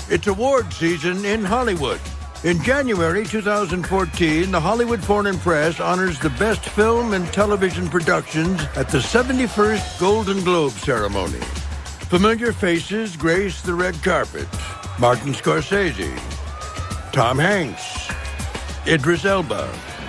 It's award season in Hollywood. In January 2014, the Hollywood Foreign Press honors the best film and television productions at the 71st Golden Globe ceremony. Familiar faces grace the red carpet. Martin Scorsese, Tom Hanks, Idris Elba.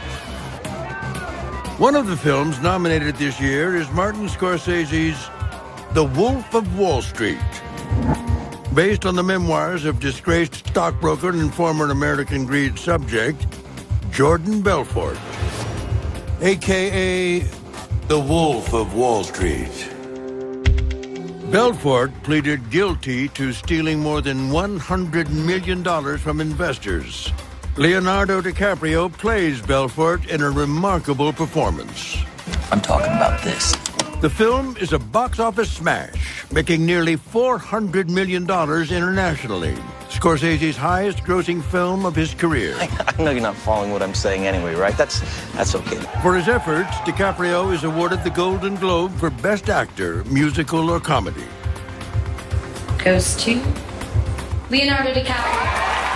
One of the films nominated this year is Martin Scorsese's The Wolf of Wall Street, based on the memoirs of disgraced stockbroker and former American greed subject, Jordan Belfort, a.k.a. the Wolf of Wall Street. Belfort pleaded guilty to stealing more than $100 million from investors. Leonardo DiCaprio plays Belfort in a remarkable performance. I'm talking about this. The film is a box office smash, making nearly $400 million internationally. Scorsese's highest-grossing film of his career. I know you're not following what I'm saying anyway, right? That's okay. For his efforts, DiCaprio is awarded the Golden Globe for Best Actor, Musical or Comedy. Goes to Leonardo DiCaprio.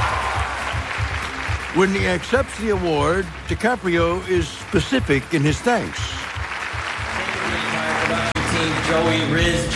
When he accepts the award, DiCaprio is specific in his thanks. Joey,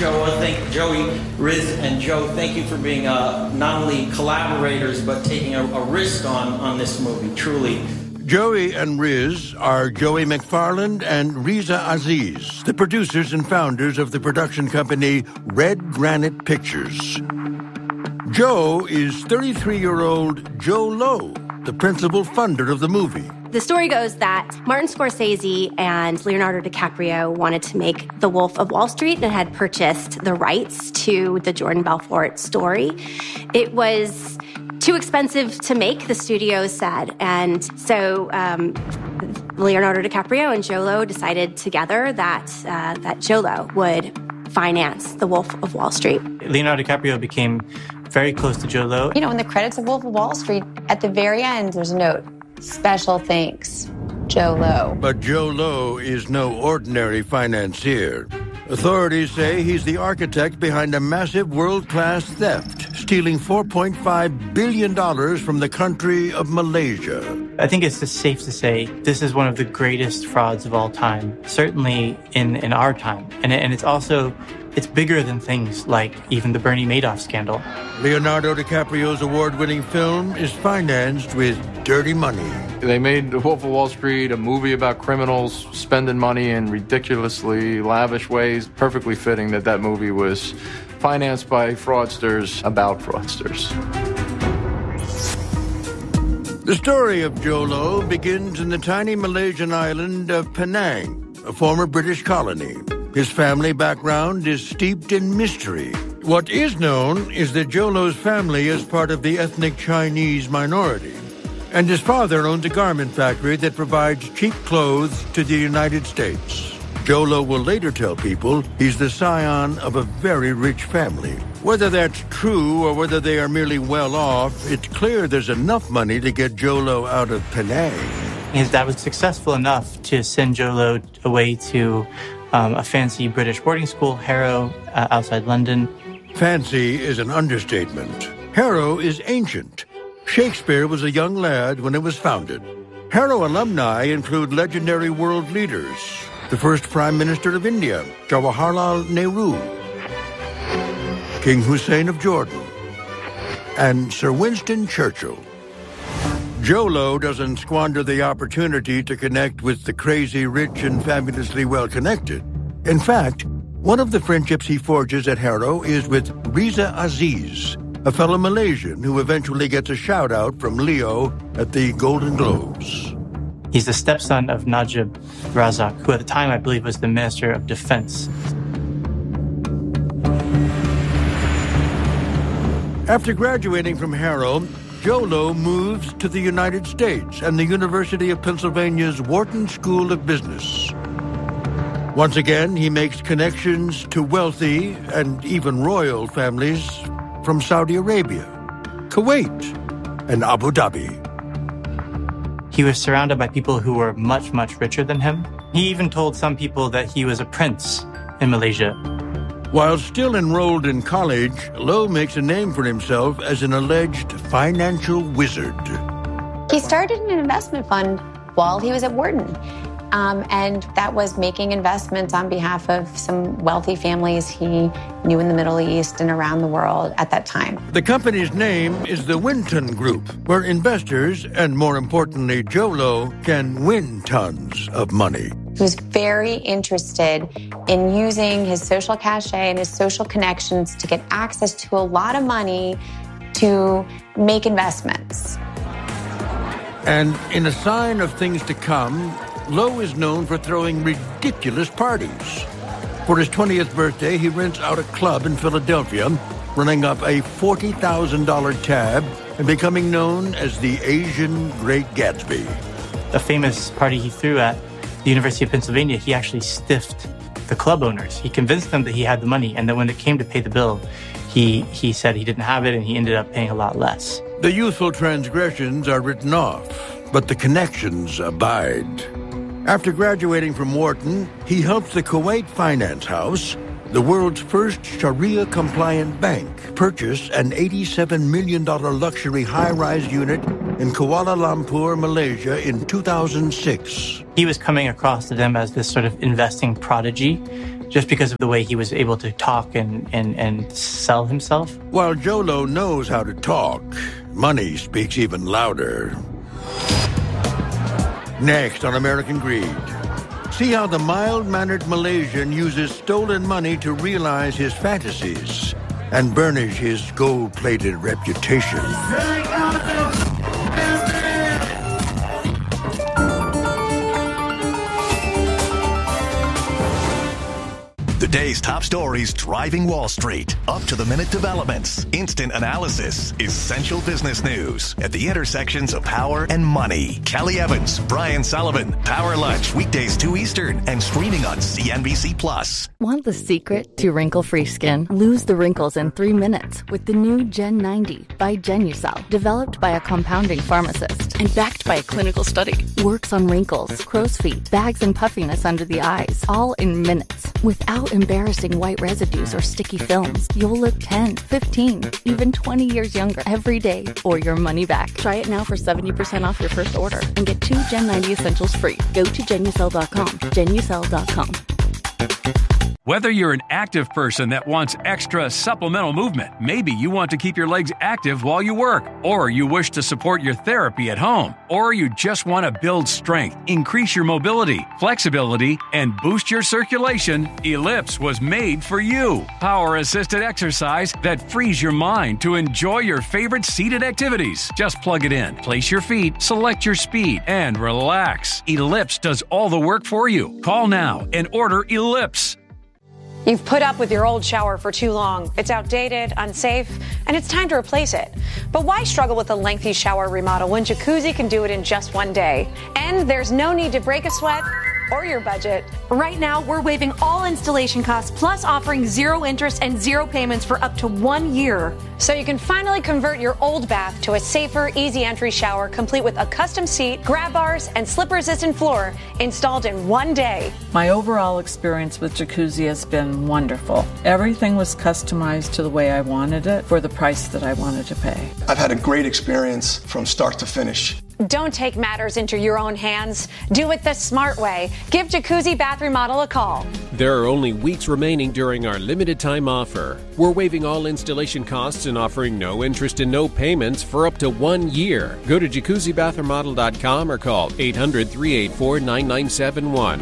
Riz, and Joe, thank you for being not only collaborators, but taking a risk on this movie, truly. Joey and Riz are Joey McFarland and Riza Aziz, the producers and founders of the production company Red Granite Pictures. Joe is 33-year-old Joe Lowe, the principal funder of the movie. The story goes that Martin Scorsese and Leonardo DiCaprio wanted to make The Wolf of Wall Street and had purchased the rights to the Jordan Belfort story. It was too expensive to make, the studio said. And so Leonardo DiCaprio and Joe Lowe decided together that Joe Lowe would finance The Wolf of Wall Street. Leonardo DiCaprio became very close to Joe Lowe. You know, in the credits of Wolf of Wall Street, at the very end, there's a note. Special thanks, Joe Lowe. But Joe Lowe is no ordinary financier. Authorities say he's the architect behind a massive world-class theft, stealing $4.5 billion from the country of Malaysia. I think it's just safe to say this is one of the greatest frauds of all time, certainly in our time. And it's also, it's bigger than things like even the Bernie Madoff scandal. Leonardo DiCaprio's award-winning film is financed with dirty money. They made The Wolf of Wall Street, a movie about criminals spending money in ridiculously lavish ways. Perfectly fitting that movie was financed by fraudsters about fraudsters. The story of Joe Lowe begins in the tiny Malaysian island of Penang, a former British colony. His family background is steeped in mystery. What is known is that Joe Lowe's family is part of the ethnic Chinese minority, and his father owns a garment factory that provides cheap clothes to the United States. Joe Lowe will later tell people he's the scion of a very rich family. Whether that's true or whether they are merely well off, it's clear there's enough money to get Joe Lowe out of Penang. His dad was successful enough to send Joe Lowe away to a fancy British boarding school, Harrow, outside London. Fancy is an understatement. Harrow is ancient. Shakespeare was a young lad when it was founded. Harrow alumni include legendary world leaders. The first Prime Minister of India, Jawaharlal Nehru, King Hussein of Jordan, and Sir Winston Churchill. Joe Lowe doesn't squander the opportunity to connect with the crazy rich and fabulously well-connected. In fact, one of the friendships he forges at Harrow is with Riza Aziz, a fellow Malaysian who eventually gets a shout-out from Leo at the Golden Globes. He's the stepson of Najib Razak, who at the time I believe was the Minister of Defense. After graduating from Harrow, Joe Lowe moves to the United States and the University of Pennsylvania's Wharton School of Business. Once again, he makes connections to wealthy and even royal families from Saudi Arabia, Kuwait, and Abu Dhabi. He was surrounded by people who were much, much richer than him. He even told some people that he was a prince in Malaysia. While still enrolled in college, Lowe makes a name for himself as an alleged financial wizard. He started an investment fund while he was at Wharton. And that was making investments on behalf of some wealthy families he knew in the Middle East and around the world at that time. The company's name is the Winton Group, where investors, and more importantly, Joe Lowe, can win tons of money. He was very interested in using his social cachet and his social connections to get access to a lot of money to make investments. And in a sign of things to come, Lowe is known for throwing ridiculous parties. For his 20th birthday, he rents out a club in Philadelphia, running up a $40,000 tab and becoming known as the Asian Great Gatsby. A famous party he threw at the University of Pennsylvania, he actually stiffed the club owners. He convinced them that he had the money, and then when it came to pay the bill, he said he didn't have it, and he ended up paying a lot less. The youthful transgressions are written off, but the connections abide. After graduating from Wharton, he helped the Kuwait Finance House, the world's first Sharia-compliant bank, purchase an $87 million luxury high-rise unit in Kuala Lumpur, Malaysia in 2006. He was coming across to them as this sort of investing prodigy just because of the way he was able to talk and sell himself. While Joe Lowe knows how to talk, money speaks even louder. Next on American Greed, see how the mild-mannered Malaysian uses stolen money to realize his fantasies and burnish his gold-plated reputation. The day's top stories driving Wall Street. Up-to-the-minute developments, instant analysis, essential business news at the intersections of power and money. Kelly Evans, Brian Sullivan, Power Lunch, weekdays 2 Eastern, and streaming on CNBC+. Want the secret to wrinkle-free skin? Lose the wrinkles in 3 minutes with the new Gen 90 by Genucel, developed by a compounding pharmacist and backed by a clinical study. Works on wrinkles, crow's feet, bags and puffiness under the eyes, all in minutes, without embarrassing white residues or sticky films. You'll look 10, 15, even 20 years younger every day, or your money back. Try it now for 70% off your first order and get 2 Gen 90 Essentials free. Go to Genucel.com. Genucel.com. Whether you're an active person that wants extra supplemental movement, maybe you want to keep your legs active while you work, or you wish to support your therapy at home, or you just want to build strength, increase your mobility, flexibility, and boost your circulation, Ellipse was made for you. Power-assisted exercise that frees your mind to enjoy your favorite seated activities. Just plug it in, place your feet, select your speed, and relax. Ellipse does all the work for you. Call now and order Ellipse. You've put up with your old shower for too long. It's outdated, unsafe, and it's time to replace it. But why struggle with a lengthy shower remodel when Jacuzzi can do it in just one day? And there's no need to break a sweat or your budget. Right now, we're waiving all installation costs, plus offering 0 interest and 0 payments for up to 1 year. So you can finally convert your old bath to a safer, easy entry shower, complete with a custom seat, grab bars, and slip-resistant floor installed in 1 day. My overall experience with Jacuzzi has been wonderful. Everything was customized to the way I wanted it for the price that I wanted to pay. I've had a great experience from start to finish. Don't take matters into your own hands. Do it the smart way. Give Jacuzzi Bath Remodel a call. There are only weeks remaining during our limited time offer. We're waiving all installation costs and offering no interest and no payments for up to 1 year. Go to jacuzzibathremodel.com or call 800-384-9971.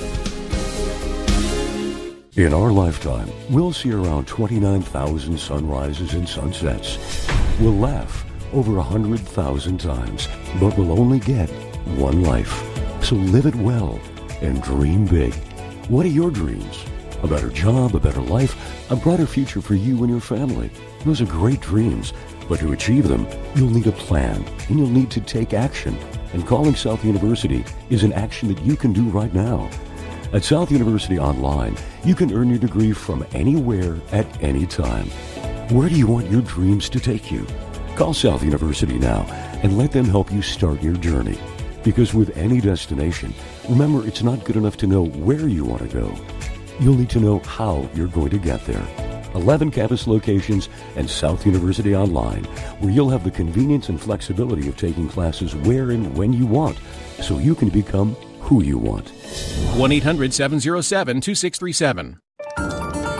In our lifetime, we'll see around 29,000 sunrises and sunsets. We'll laugh over 100,000 times, but we'll only get one life. So live it well and dream big. What are your dreams? A better job, a better life, a brighter future for you and your family. Those are great dreams, but to achieve them, you'll need a plan and you'll need to take action. And calling South University is an action that you can do right now. At South University Online, you can earn your degree from anywhere at any time. Where do you want your dreams to take you? Call South University now and let them help you start your journey. Because with any destination, remember it's not good enough to know where you want to go. You'll need to know how you're going to get there. 11 campus locations and South University Online, where you'll have the convenience and flexibility of taking classes where and when you want, so you can become who you want. 1-800-707-2637.